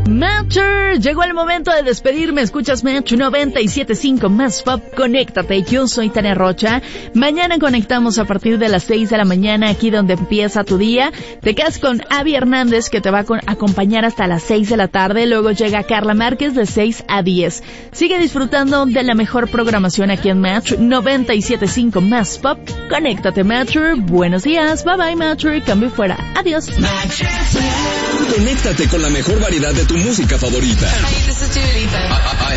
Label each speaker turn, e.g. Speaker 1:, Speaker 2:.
Speaker 1: Matcher, llegó el momento de despedirme. Escuchas Match 97.5 Más Pop. Conéctate, yo soy Tania Rocha. Mañana conectamos a partir de las 6 de la mañana, aquí donde empieza tu día. Te quedas con Abby Hernández, que te va a acompañar hasta las 6 de la tarde. Luego llega Carla Márquez de 6 a 10. Sigue disfrutando de la mejor programación aquí en Match 97.5 Más Pop. Conéctate, Matcher. Buenos días. Bye bye, Matcher. Cambio fuera. Adiós.
Speaker 2: Conéctate con la mejor variedad de tu música favorita.
Speaker 3: Hi, this is Dua Lipa.